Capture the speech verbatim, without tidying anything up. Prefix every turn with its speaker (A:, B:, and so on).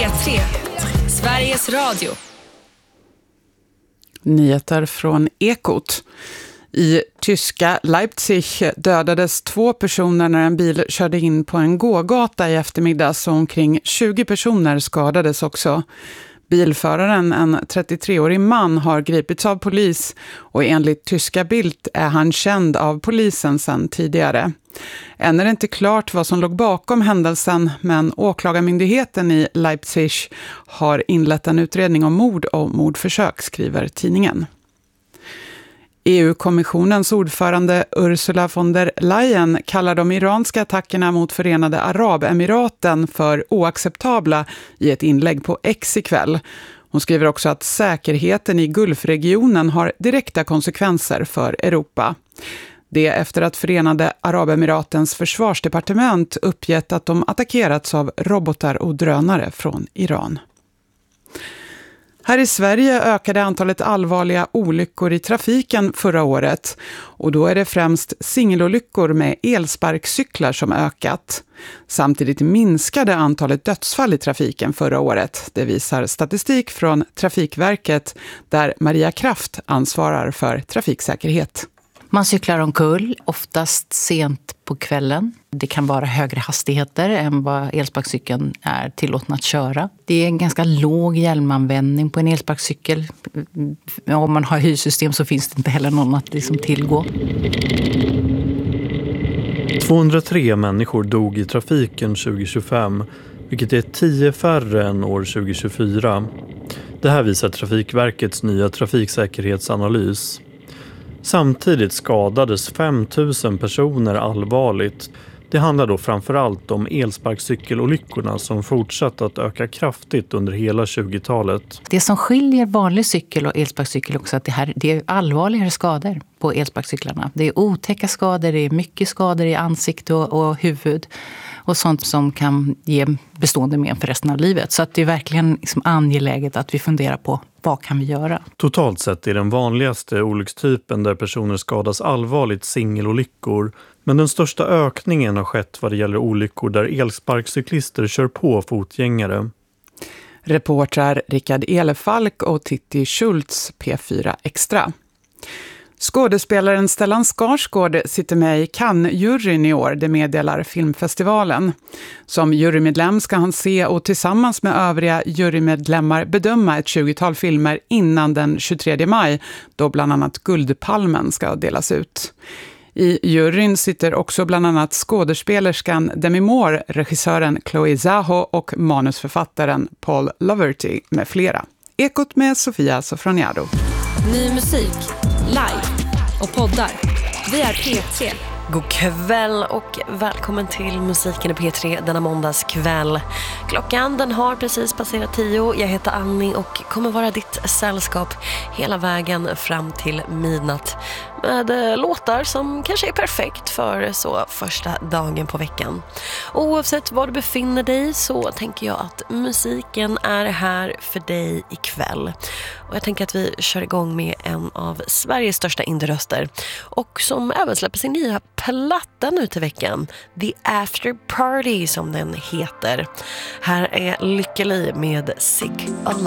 A: P tre, Sveriges Radio.
B: Nyheter från Ekot. I tyska Leipzig dödades två personer när en bil körde in på en gågata i eftermiddag, så omkring tjugo personer skadades också. Bilföraren, en trettiotre-årig man, har gripits av polis och enligt tyska Bild är han känd av polisen sedan tidigare. Än är det inte klart vad som låg bakom händelsen, men åklagarmyndigheten i Leipzig har inlett en utredning om mord och mordförsök, skriver tidningen. E U-kommissionens ordförande Ursula von der Leyen kallar de iranska attackerna mot Förenade Arabemiraten för oacceptabla i ett inlägg på X ikväll. Hon skriver också att säkerheten i Gulfregionen har direkta konsekvenser för Europa. Det efter att Förenade Arabemiratens försvarsdepartement uppgett att de attackerats av robotar och drönare från Iran. Här i Sverige ökade antalet allvarliga olyckor i trafiken förra året, och då är det främst singelolyckor med elsparkcyklar som ökat. Samtidigt minskade antalet dödsfall i trafiken förra året. Det visar statistik från Trafikverket, där Maria Kraft ansvarar för trafiksäkerhet.
C: Man cyklar omkull, oftast sent på kvällen. Det kan vara högre hastigheter än vad elsparkcykeln är tillåten att köra. Det är en ganska låg hjälmanvändning på en elsparkcykel. Om man har hyrsystem så finns det inte heller någon att liksom tillgå.
D: tvåhundratre människor dog i trafiken tjugo tjugofem, vilket är tio färre än år tjugo tjugofyra. Det här visar Trafikverkets nya trafiksäkerhetsanalys. Samtidigt skadades fem tusen personer allvarligt. Det handlar då framförallt om elsparkcykelolyckorna som fortsatt att öka kraftigt under hela tjugotalet.
C: Det som skiljer vanlig cykel och elsparkcykel också att det här det är allvarligare skador på elsparkcyklarna. Det är otäcka skador, det är mycket skador i ansikte och, och huvud och sånt som kan ge bestående men för resten av livet. Så att det är verkligen liksom angeläget att vi funderar på vad kan vi göra.
D: Totalt sett är den vanligaste olyckstypen där personer skadas allvarligt singelolyckor. Men den största ökningen har skett vad det gäller olyckor där elsparkcyklister kör på fotgängare.
B: Reportrar Rickard Elefalk och Titti Schultz, P fyra Extra. Skådespelaren Stellan Skarsgård sitter med i Cannes-juryn i år, det meddelar filmfestivalen. Som jurymedlem ska han se och tillsammans med övriga jurymedlemmar bedöma ett tjugotal filmer innan den tjugotredje maj, då bland annat Guldpalmen ska delas ut. I juryn sitter också bland annat skådespelerskan Demi Moore, regissören Chloe Zhao och manusförfattaren Paul Loverty med flera. Ekot med Sofia Sofroniado.
A: Ny musik, live och poddar. Vi är P tre.
E: God kväll och välkommen till Musiken i P tre denna måndagskväll. Klockan den har precis passerat tio. Jag heter Annie och kommer vara ditt sällskap hela vägen fram till midnatt. Med låtar som kanske är perfekt för så första dagen på veckan. Oavsett var du befinner dig så tänker jag att musiken är här för dig ikväll. Och jag tänker att vi kör igång med en av Sveriges största indie-röster. Och som även släpper sin nya platta nu till veckan. The After Party som den heter. Här är Lykke Li med Sick Alone.